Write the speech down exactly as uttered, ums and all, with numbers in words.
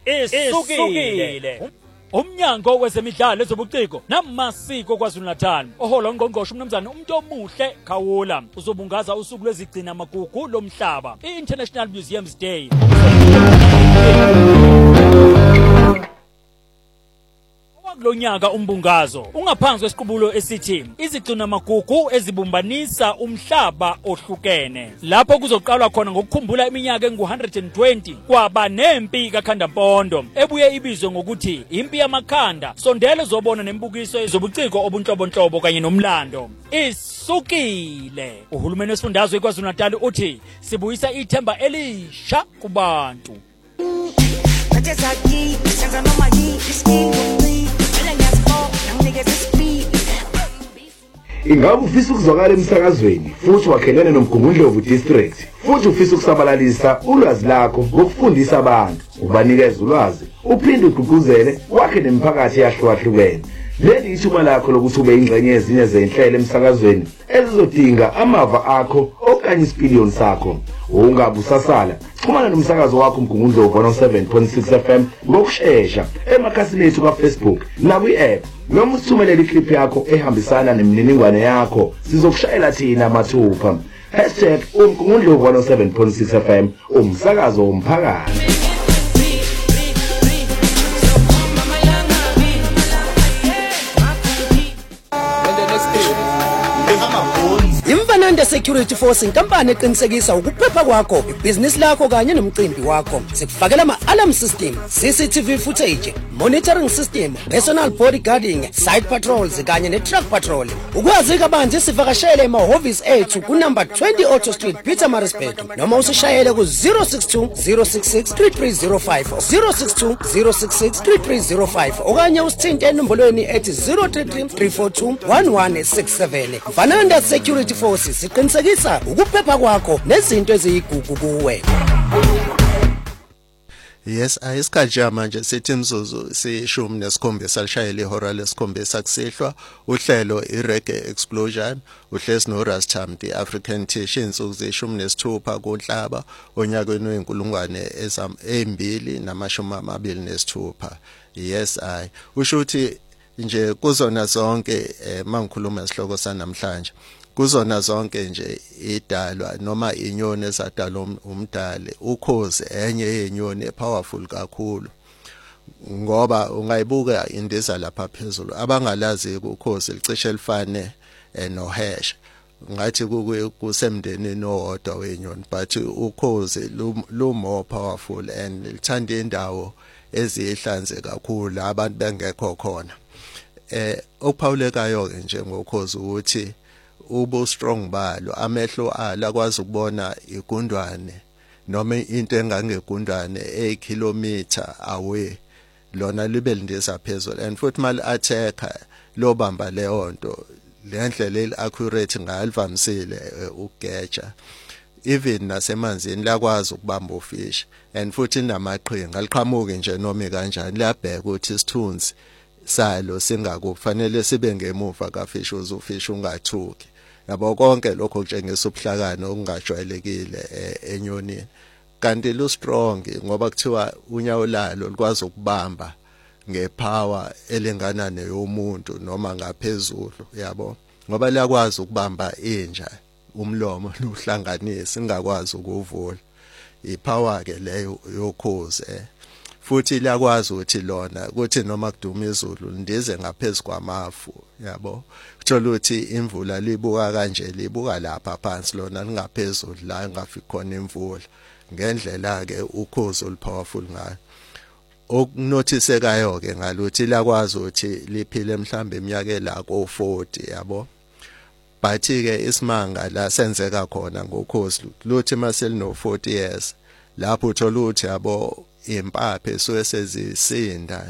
isukile. Umnyango wezemidlalo ezobuciko namasiko KwaZulu-Natal ohola ungqongqoshe umnumzana umuntu omuhle Khawula uzobungaza usuku lwezigcina magugu lomhlaba i-International Museums Day. Lonyaka umbungazo ungaphansi kwesiqubulo esithi izigcina magugu ezibumbanisa umhlaba ohlukene lapho kuzoqalwa khona ngokukhumbula iminyaka engu one hundred twenty kwaba nempi kaKhandampondo ebuye ibizwe ngokuthi impi yamakhanda sondele zobona nembukiso ezobuciko obunhlobonhlobo kanye nomlando isukile. Uhulumeni wesifundazwe KwaZulu-Natal uthi sibuyisa ithemba elisha kubantu. Ingabe ufisa ukuzwakala emsakazweni futhi wakhelene noMgungundlovu district futhi ufisa ukusabalalisa ulwazi lakho ngokufundisa abantu ubanikeza ulwazi uphinde ugqugquzele wakhe nemiphakathi yahlukahlukene. Leli ithuba lakho lokuthi ube ingxenye yezinye zezinhlelo emsakazweni ezizodinga amava akho okanye isipiliyoni sakho. Ungabe usasala xhumana nomsakazo wakho uMgungundlovu one oh seven point six F M ngokusheshsha emakhasini ethu kaFacebook nakwi-app noma usithumelele iclip yakho ehambisana nemininingwane yakho sizokushayela thina mathupha. hashtag uMgungundlovu one oh seven point six F M umsakazo womphakathi. Imfananda Security Force inkampani eqinisekisa ukuphepha kwakho, ibhizinisi lakho kanye nomcimbi wakho. Sikufakela ama-alarm system, C C T V footage, monitoring system, personal bodyguarding, site patrols kanye ne-truck patrol. Ukwazi kabanzi sivakashele emahhovisi ethu kunumber twenty Auto Street, Pietermaritzburg, noma usishayele ku zero six two zero six six three three zero five zero six two zero six six three three zero five okanye usithinte enombolweni ethi zero three three three four two one one six seven. Mfananda Security Force siqinisekisa ukuphepha kwakho nezinto eziyigugu kuwe. Yes, ayisikhathi manje sithi imzuzu sishumi nesikhombisa lishayele ihora lesikhombisa kusihlwa uhlelo iReggae Explosion uhlezi noRastamdi African Tish insuku zishumi nesithupha kunhlaba onyakweni wenkulungwane ezambili namashumi amabili nesithupha. Yes, I usho ukuthi nje kuzona zonke mangikhuluma isihloko sanamhlanje kuzona zonke nje idalwa noma inyoni esadalwa umdali ukhozi enye yenyoni epowerful kakhulu ngoba ungayibuka indiza lapha phezulu abangalazi ukhozi licishe lifane nohashe ngathi kusemndenini owodwa wenyoni but ukhozi lu more powerful and lithanda indawo ezihlanze kakhulu abantu bengekho khona. eh okuphawulekayo ke nje ngokhozi ukuthi ubo strong balo amehlo ala kwazi ukubona igundwane noma into engangegundwane eight kilometer away lona libe lindisa phezulu and futhi mal attacker lo bamba leonto lendlela eli accurate ngalivamisile ugeja even nasemanzini lakwazi ukubamba ufish and futhi namaqhinga liqhamuke nje noma kanjani liyabheka ukuthi isithunzi salo singakufanele sibe ngemuva kafish uzufish ungathuki. Yabo konke lokho kutshengisa ubuhlakani okungajwayelekile enyonini kanti lu strong ngoba kuthiwa unyawo lalo likwazi ukubamba ngepower elingana neyomuntu noma ngaphezulu yabo ngoba liyakwazi ukubamba inja umlomo luhlanganise ingakwazi ukuvula ipower ke leyo yokhozi futhi liyakwazi ukuthi lona ukuthi noma kuduma izulu ndize ngaphezulu kwamafu yabo kuthola ukuthi imvula libuka kanje libuka lapha phansi lona lingaphezulu la engafiki khona imvula ngendlela ke ukhozi olupowerful ngayo okunotisekayo ke ngaluthi liyakwazi ukuthi liphile mhlambe iminyaka la ko forty yabo but ke isimanga la senzeka khona ngokhozi luthi maseli no forty years lapho uthola ukuthi yabo impaphe so esezisinda